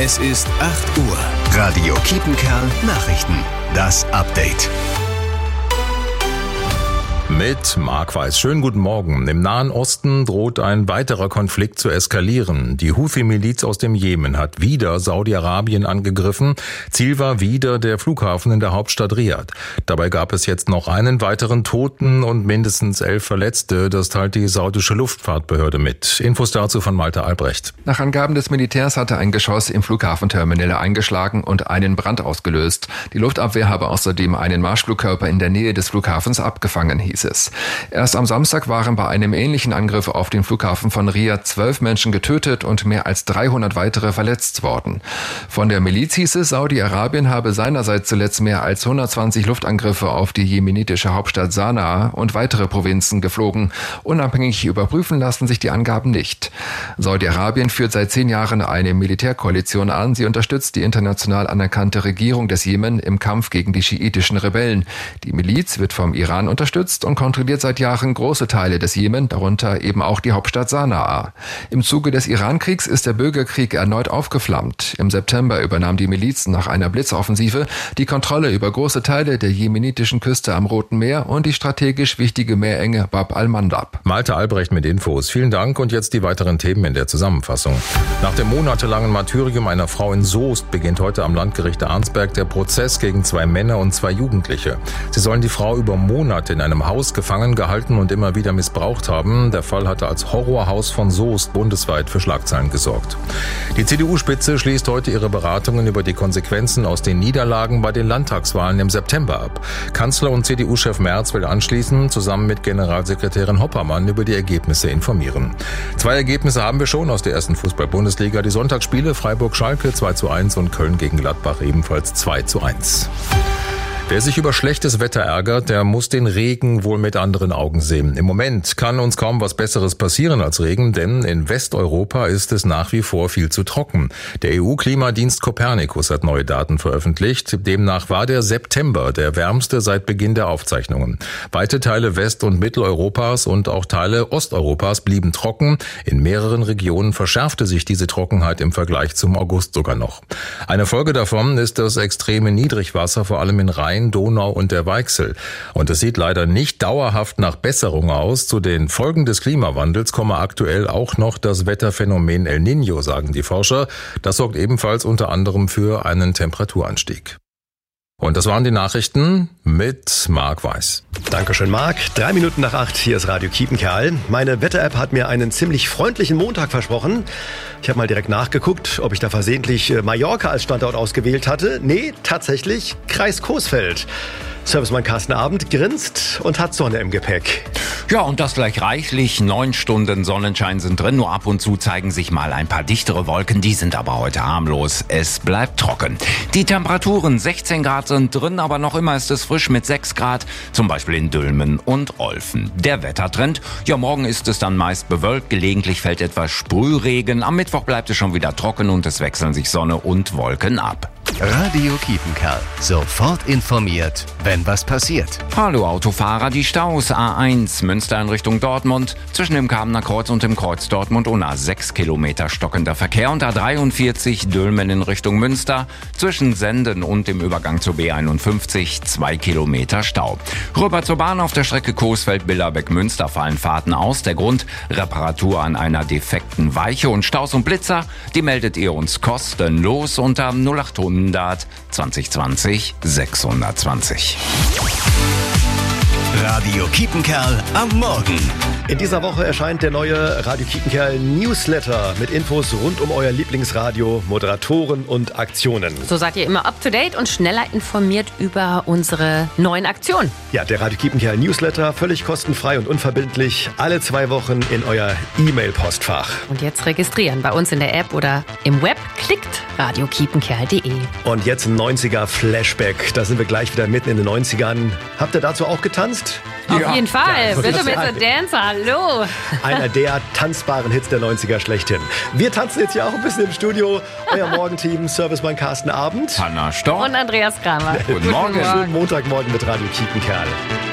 Es ist 8 Uhr. Radio Kiepenkerl Nachrichten. Das Update. Mit Marc Weiß. Schönen guten Morgen. Im Nahen Osten droht ein weiterer Konflikt zu eskalieren. Die Houthi-Miliz aus dem Jemen hat wieder Saudi-Arabien angegriffen. Ziel war wieder der Flughafen in der Hauptstadt Riad. Dabei gab es jetzt noch einen weiteren Toten und mindestens 11 Verletzte. Das teilt die saudische Luftfahrtbehörde mit. Infos dazu von Malte Albrecht. Nach Angaben des Militärs hatte ein Geschoss im Flughafenterminal eingeschlagen und einen Brand ausgelöst. Die Luftabwehr habe außerdem einen Marschflugkörper in der Nähe des Flughafens abgefangen, hieß es. Erst am Samstag waren bei einem ähnlichen Angriff auf den Flughafen von Riad 12 Menschen getötet und mehr als 300 weitere verletzt worden. Von der Miliz hieß es, Saudi-Arabien habe seinerseits zuletzt mehr als 120 Luftangriffe auf die jemenitische Hauptstadt Sanaa und weitere Provinzen geflogen. Unabhängig überprüfen lassen sich die Angaben nicht. Saudi-Arabien führt seit 10 Jahren eine Militärkoalition an. Sie unterstützt die international anerkannte Regierung des Jemen im Kampf gegen die schiitischen Rebellen. Die Miliz wird vom Iran unterstützt und kontrolliert seit Jahren große Teile des Jemen, darunter eben auch die Hauptstadt Sanaa. Im Zuge des Irankriegs ist der Bürgerkrieg erneut aufgeflammt. Im September übernahm die Miliz nach einer Blitzoffensive die Kontrolle über große Teile der jemenitischen Küste am Roten Meer und die strategisch wichtige Meerenge Bab al-Mandab. Malte Albrecht mit Infos. Vielen Dank und jetzt die weiteren Themen in der Zusammenfassung. Nach dem monatelangen Martyrium einer Frau in Soest beginnt heute am Landgericht Arnsberg der Prozess gegen 2 Männer und 2 Jugendliche. Sie sollen die Frau über Monate in einem Haus gefangen gehalten und immer wieder missbraucht haben. Der Fall hatte als Horrorhaus von Soest bundesweit für Schlagzeilen gesorgt. Die CDU-Spitze schließt heute ihre Beratungen über die Konsequenzen aus den Niederlagen bei den Landtagswahlen im September ab. Kanzler und CDU-Chef Merz will anschließend zusammen mit Generalsekretärin Hoppermann über die Ergebnisse informieren. 2 Ergebnisse haben wir schon aus der ersten Fußball-Bundesliga. Die Sonntagsspiele Freiburg-Schalke 2:1 und Köln gegen Gladbach ebenfalls 2:1. Wer sich über schlechtes Wetter ärgert, der muss den Regen wohl mit anderen Augen sehen. Im Moment kann uns kaum was Besseres passieren als Regen, denn in Westeuropa ist es nach wie vor viel zu trocken. Der EU-Klimadienst Copernicus hat neue Daten veröffentlicht. Demnach war der September der wärmste seit Beginn der Aufzeichnungen. Weite Teile West- und Mitteleuropas und auch Teile Osteuropas blieben trocken. In mehreren Regionen verschärfte sich diese Trockenheit im Vergleich zum August sogar noch. Eine Folge davon ist das extreme Niedrigwasser, vor allem in Rhein, Donau und der Weichsel. Und es sieht leider nicht dauerhaft nach Besserung aus. Zu den Folgen des Klimawandels komme aktuell auch noch das Wetterphänomen El Niño, sagen die Forscher. Das sorgt ebenfalls unter anderem für einen Temperaturanstieg. Und das waren die Nachrichten mit Marc Weiß. Dankeschön, Marc. 3 Minuten nach 8, hier ist Radio Kiepenkerl. Meine Wetter-App hat mir einen ziemlich freundlichen Montag versprochen. Ich habe mal direkt nachgeguckt, ob ich da versehentlich Mallorca als Standort ausgewählt hatte. Nee, tatsächlich Kreis Coesfeld. Servicemann Carsten Abend grinst und hat Sonne im Gepäck. Ja, und das gleich reichlich. 9 Stunden Sonnenschein sind drin. Nur ab und zu zeigen sich mal ein paar dichtere Wolken. Die sind aber heute harmlos. Es bleibt trocken. Die Temperaturen 16 Grad sind drin, aber noch immer ist es frisch mit 6 Grad. Zum Beispiel in Dülmen und Olfen. Der Wettertrend. Ja, morgen ist es dann meist bewölkt. Gelegentlich fällt etwas Sprühregen. Am Mittwoch bleibt es schon wieder trocken und es wechseln sich Sonne und Wolken ab. Radio Kiepenkerl. Sofort informiert, wenn was passiert. Hallo Autofahrer, die Staus A1 Münster in Richtung Dortmund. Zwischen dem Kamener Kreuz und dem Kreuz Dortmund-Unna 6 Kilometer stockender Verkehr und A43 Dülmen in Richtung Münster. Zwischen Senden und dem Übergang zur B51 2 Kilometer Stau. Rüber zur Bahn auf der Strecke Coesfeld-Billerbeck-Münster fallen Fahrten aus. Der Grund: Reparatur an einer defekten Weiche und Staus und Blitzer. Die meldet ihr uns kostenlos unter 0800 2020 620. Radio Kiepenkerl am Morgen. In dieser Woche erscheint der neue Radio Kiepenkerl Newsletter mit Infos rund um euer Lieblingsradio, Moderatoren und Aktionen. So seid ihr immer up to date und schneller informiert über unsere neuen Aktionen. Ja, der Radio Kiepenkerl Newsletter, völlig kostenfrei und unverbindlich, alle 2 Wochen in euer E-Mail-Postfach. Und jetzt registrieren bei uns in der App oder im Web. Klickt radiokiepenkerl.de. Und jetzt ein 90er-Flashback. Da sind wir gleich wieder mitten in den 90ern. Habt ihr dazu auch getanzt? Auf jeden Fall. Ja, Bitte mit der Dancer, hallo. Einer der tanzbaren Hits der 90er schlechthin. Wir tanzen jetzt hier auch ein bisschen im Studio. Euer Morgenteam, Servicemann Carsten Abend. Hanna Storch und Andreas Kramer. Guten Morgen. Schönen Montagmorgen mit Radio Kiepenkerl.